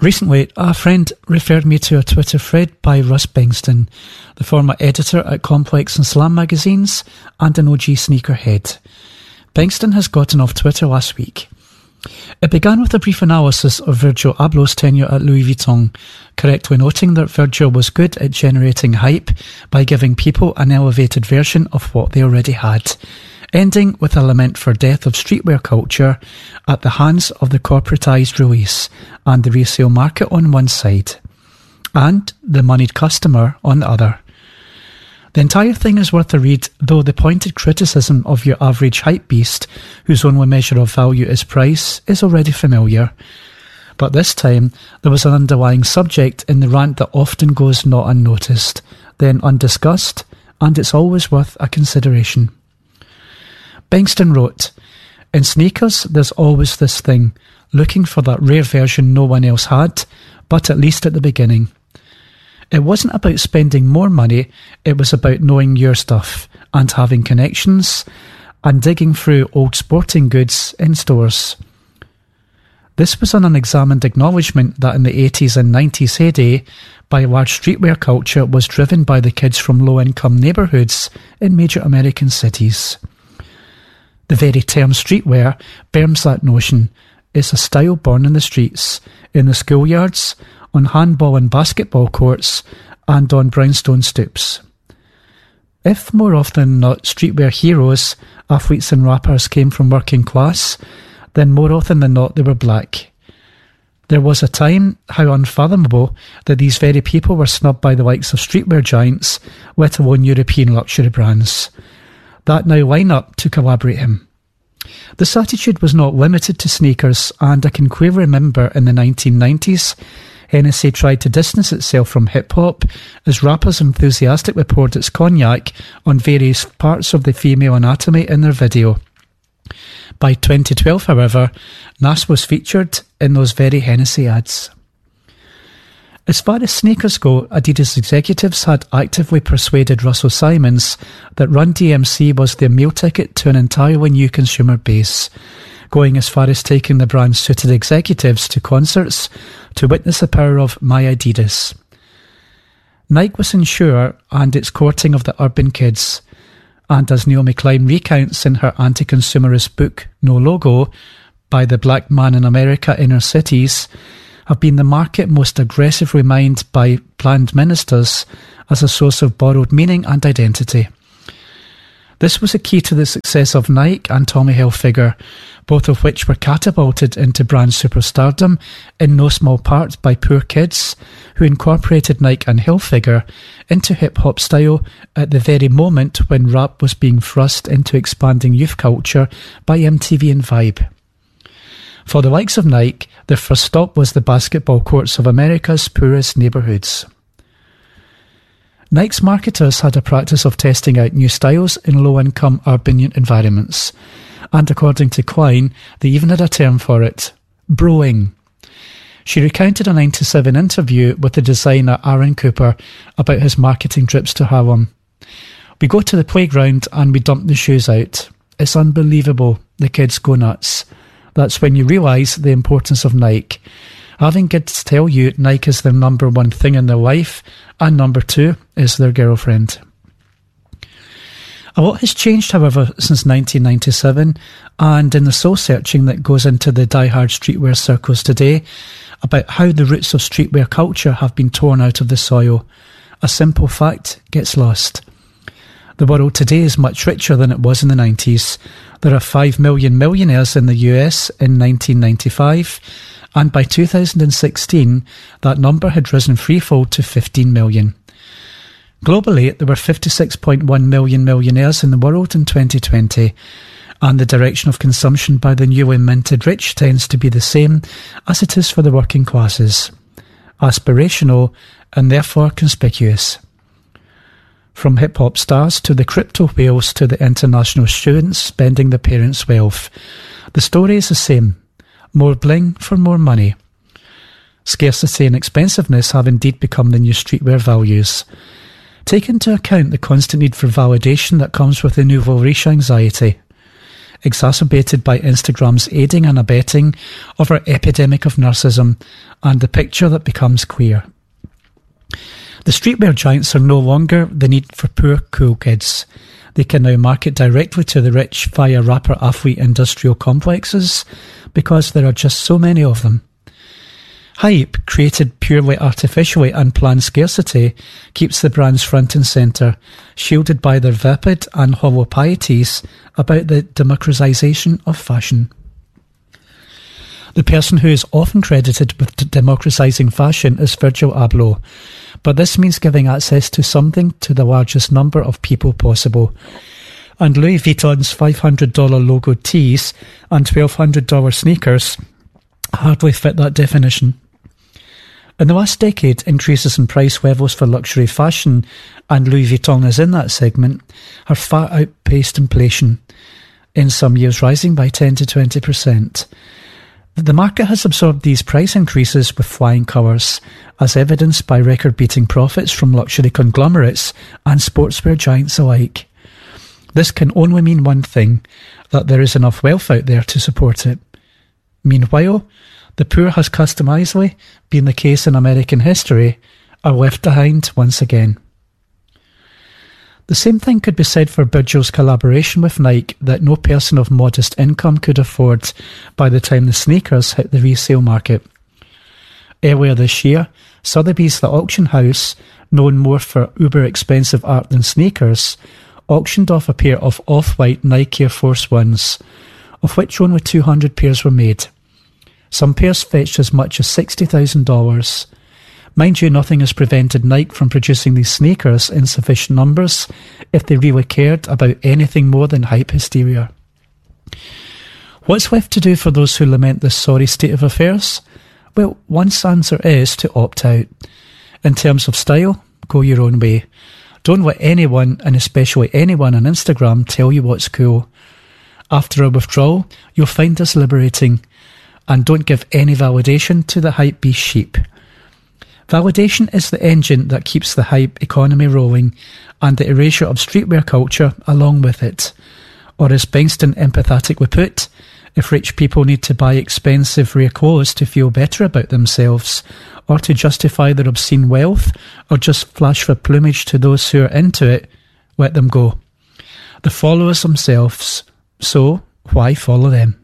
Recently, a friend referred me to a Twitter thread by Russ Bengston, the former editor at Complex and Slam magazines and an OG sneakerhead. Bengston has gotten off Twitter last week. It began with a brief analysis of Virgil Abloh's tenure at Louis Vuitton, correctly noting that Virgil was good at generating hype by giving people an elevated version of what they already had, ending with a lament for death of streetwear culture at the hands of the corporatised release and the resale market on one side, and the moneyed customer on the other. The entire thing is worth a read, though the pointed criticism of your average hype beast, whose only measure of value is price, is already familiar. But this time, there was an underlying subject in the rant that often goes not unnoticed, then undiscussed, and it's always worth a consideration. Bengston wrote, "In sneakers, there's always this thing, looking for that rare version no one else had, but at least at the beginning. It wasn't about spending more money, it was about knowing your stuff, and having connections, and digging through old sporting goods in stores." This was an unexamined acknowledgement that in the 80s and 90s heyday, by large streetwear culture was driven by the kids from low-income neighbourhoods in major American cities. The very term streetwear bears that notion. It's a style born in the streets, in the schoolyards, on handball and basketball courts, and on brownstone stoops. If more often than not streetwear heroes, athletes and rappers came from working class, then more often than not they were black. There was a time, how unfathomable, that these very people were snubbed by the likes of streetwear giants, let alone European luxury brands. That now line-up to collaborate him. This attitude was not limited to sneakers, and I can clearly remember in the 1990s, Hennessy tried to distance itself from hip-hop as rappers enthusiastically poured its cognac on various parts of the female anatomy in their video. By 2012, however, Nas was featured in those very Hennessy ads. As far as sneakers go, Adidas executives had actively persuaded Russell Simons that Run DMC was their meal ticket to an entirely new consumer base, going as far as taking the brand's suited executives to concerts to witness the power of My Adidas. Nike was unsure and its courting of the urban kids, and as Naomi Klein recounts in her anti-consumerist book No Logo, by the Black Man in America Inner Cities, have been the market most aggressively mined by planned ministers as a source of borrowed meaning and identity. This was a key to the success of Nike and Tommy Hilfiger, both of which were catapulted into brand superstardom in no small part by poor kids who incorporated Nike and Hilfiger into hip-hop style at the very moment when rap was being thrust into expanding youth culture by MTV and Vibe. For the likes of Nike, their first stop was the basketball courts of America's poorest neighbourhoods. Nike's marketers had a practice of testing out new styles in low-income urban environments, and according to Klein, they even had a term for it: broing. She recounted a 1997 interview with the designer Aaron Cooper about his marketing trips to Harlem. "We go to the playground and we dump the shoes out. It's unbelievable, the kids go nuts. That's when you realise the importance of Nike. Having kids tell you Nike is their number one thing in their life, and number two is their girlfriend." A lot has changed, however, since 1997, and in the soul-searching that goes into the die-hard streetwear circles today about how the roots of streetwear culture have been torn out of the soil, a simple fact gets lost. The world today is much richer than it was in the 90s. There are 5 million millionaires in the US in 1995, and by 2016, that number had risen threefold to 15 million. Globally, there were 56.1 million millionaires in the world in 2020, and the direction of consumption by the newly minted rich tends to be the same as it is for the working classes: aspirational and therefore conspicuous. From hip-hop stars to the crypto whales to the international students spending their parents' wealth, the story is the same: more bling for more money. Scarcity and expensiveness have indeed become the new streetwear values. Take into account the constant need for validation that comes with the nouveau riche anxiety. exacerbated by Instagram's aiding and abetting of our epidemic of narcissism and the picture that becomes queer. The streetwear giants are no longer the need for poor, cool kids. They can now market directly to the rich via rapper-athlete industrial complexes because there are just so many of them. Hype, created purely artificially and planned scarcity, keeps the brands front and centre, shielded by their vapid and hollow pieties about the democratisation of fashion. The person who is often credited with democratising fashion is Virgil Abloh, but this means giving access to something to the largest number of people possible. And Louis Vuitton's $500 logo tees and $1,200 sneakers hardly fit that definition. In the last decade, increases in price levels for luxury fashion, and Louis Vuitton is in that segment, have far outpaced inflation, in some years rising by 10 to 20%. The market has absorbed these price increases with flying colours, as evidenced by record-beating profits from luxury conglomerates and sportswear giants alike. This can only mean one thing, that there is enough wealth out there to support it. Meanwhile, the poor, as customisely been the case in American history, are left behind once again. The same thing could be said for Virgil's collaboration with Nike that no person of modest income could afford by the time the sneakers hit the resale market. Earlier this year, Sotheby's, the auction house, known more for uber-expensive art than sneakers, auctioned off a pair of off-white Nike Air Force Ones, of which only 200 pairs were made. Some pairs fetched as much as $60,000. Mind you, nothing has prevented Nike from producing these sneakers in sufficient numbers if they really cared about anything more than hype hysteria. What's left to do for those who lament this sorry state of affairs? Well, one answer is to opt out. In terms of style, go your own way. Don't let anyone, and especially anyone on Instagram, tell you what's cool. After a withdrawal, you'll find this liberating. And don't give any validation to the hype beast sheep. Validation is the engine that keeps the hype economy rolling, and the erasure of streetwear culture along with it. Or as Bengtson empathetically put, if rich people need to buy expensive rare clothes to feel better about themselves, or to justify their obscene wealth, or just flash for plumage to those who are into it, let them go. The followers themselves, so why follow them?